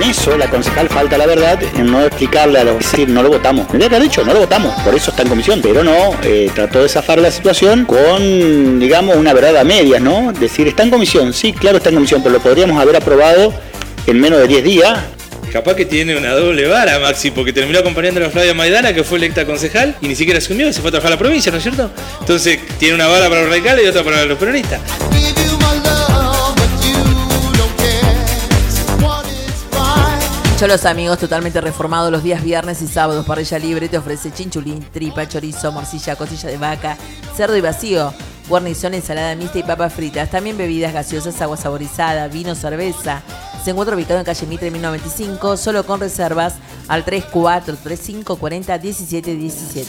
en eso la concejal falta la verdad, en no explicarle a los... Es decir, no lo votamos. Tendría que haber dicho, no lo votamos, por eso está en comisión. Pero no, trató de zafar la situación con, digamos, una verdad a medias, ¿no? Decir, está en comisión, sí, claro está en comisión, pero lo podríamos haber aprobado en menos de 10 días. Capaz que tiene una doble vara, Maxi, porque terminó acompañando a Flavia Maidana, que fue electa concejal, y ni siquiera asumió y se fue a trabajar a la provincia, ¿no es cierto? Entonces, tiene una vara para los radicales y otra para los peronistas. Los amigos totalmente reformados los días viernes y sábados. Parrilla libre te ofrece chinchulín, tripa, chorizo, morcilla, costilla de vaca, cerdo y vacío, guarnición, ensalada mixta y papas fritas. También bebidas gaseosas, agua saborizada, vino, cerveza. Se encuentra ubicado en calle Mitre 1095, solo con reservas al 3435 40 17 17.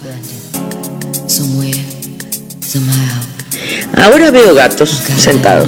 Ahora veo gatos sentados.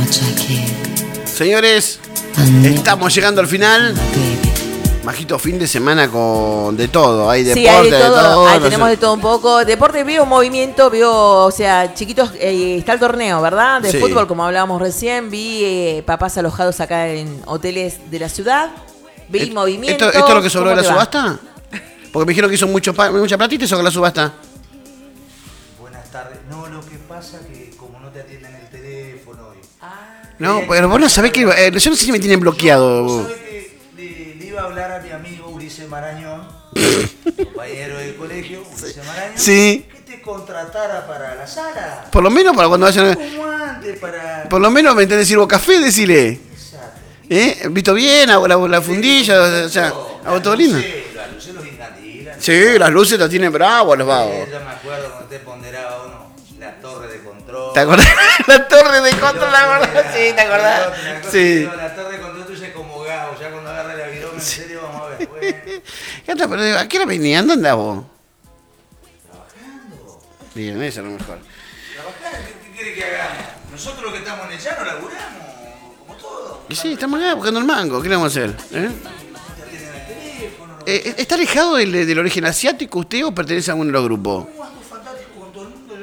Señores, estamos llegando al final. Majito, fin de semana con de todo. Hay deporte, sí, hay de todo. Ahí no tenemos sé. de todo un poco. Deporte, veo movimiento, veo, o sea, chiquitos, está el torneo, ¿verdad? De fútbol, como hablábamos recién. Vi papás alojados acá en hoteles de la ciudad. Vi movimiento. ¿Esto es lo que sobró de la subasta? Porque me dijeron que hizo mucha platita, eso con la subasta. Buenas tardes. No, lo que pasa es que como no te atienden el teléfono hoy. No, pero vos no sabés que... yo no sé si me tienen bloqueado. Vos sabés que le iba a hablar a mi amigo Ulises Marañón, compañero del colegio, Ulises Marañón, sí, que te contratara para la sala. Por lo menos para cuando vayan... Como antes, para... Por lo menos me entendés, sirvo café, decile. Exacto. ¿Visto bien? Hago la fundilla, o sea, hago todo lindo. Las luces los encandilan. Sí, las luces las tienen bravos los vagos. Yo me acuerdo cuando te ponderaba uno, la torre de control. ¿Te acordás? La torre de control, la verdad. Sí, ¿te acordás? Sí. La torre de control tuya es como gago, ya cuando agarra el avión, en serio, vamos a ver. Bueno. ¿A qué hora venían? ¿Dónde andás vos? Trabajando. Bien, eso es lo mejor. ¿Trabajar? ¿Qué quiere que hagamos? Nosotros los que estamos en el llano laburamos, como todo. Y sí, estamos acá buscando el mango. ¿Qué le vamos a hacer? ¿Está alejado del origen asiático usted o pertenece a alguno de los grupos? ¿Cómo ando fantástico con todo el mundo?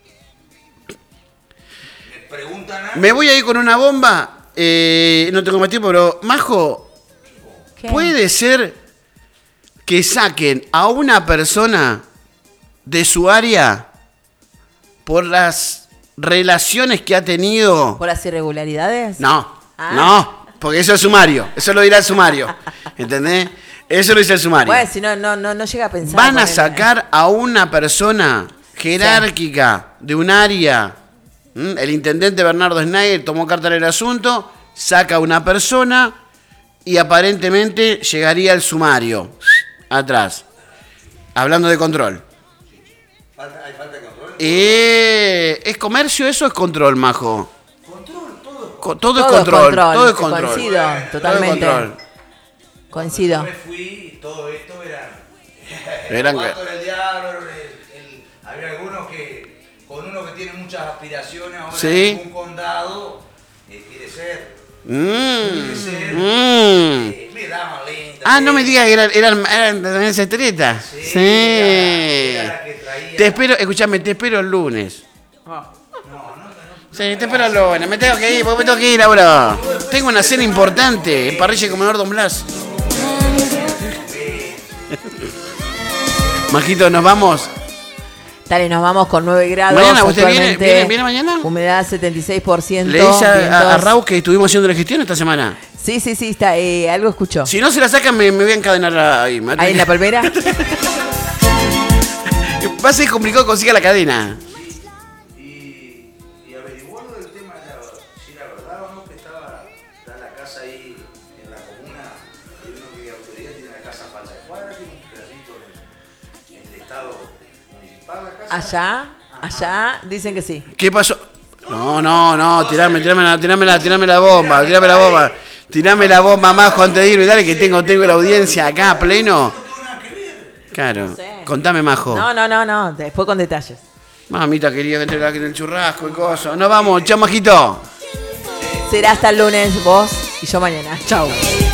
Me preguntan algo. Me voy a ir con una bomba. No tengo más tiempo, pero Majo, ¿Qué? ¿puede ser que saquen a una persona de su área por las relaciones que ha tenido? ¿Por las irregularidades? No, no, porque eso es sumario. Eso lo dirá el sumario. ¿Entendés? Eso lo dice el sumario. Bueno, si no llega a pensar. Van a sacar a una persona jerárquica de un área. El intendente Bernardo Schneider tomó carta en el asunto, saca a una persona y aparentemente llegaría el sumario atrás. Hablando de control. ¿Hay falta de control? ¿Es comercio eso o es control, Majo? Control, Todo es control. Todo es control. Coincido, totalmente. Todo es control. Coincido. Yo me fui y todo esto Eran el del diablo, había algunos que, con uno que tiene muchas aspiraciones ahora Sí. en un condado, quiere ser. Me daban lenta. No me digas que eran de esa treta. Sí. Era la que traía. Te espero, escúchame, te espero el lunes. Sí, te espero el lunes. Me tengo que ir, porque me tengo que ir ahora. Tengo una cena importante en Parrilla Comedor Don Blas. Majito, nos vamos. Dale, nos vamos con 9 grados. ¿Mañana usted actualmente. viene mañana? Humedad 76%. Le dije a Raúl que estuvimos haciendo la gestión esta semana. Sí, está. Algo escuchó. Si no se la sacan, me voy a encadenar ahí. ¿Ahí en la palmera? Va a ser complicado que consiga la cadena. Y averiguando el tema si era verdad o no que está la casa ahí en la comuna, hay uno que la autoridad tiene la casa falsa de cuadra, tiene un pedacito en el estado municipal la casa. Allá, dicen que sí. ¿Qué pasó? No, tirame la bomba, tirame la bomba, Majo, antes de irme, dale que tengo la audiencia acá a pleno. Claro, No sé. contame, Majo. No, después con detalles. Mamita quería que entre el churrasco y cosas. Nos vamos, chao, Majito. Será hasta el lunes, vos y yo mañana. Chau.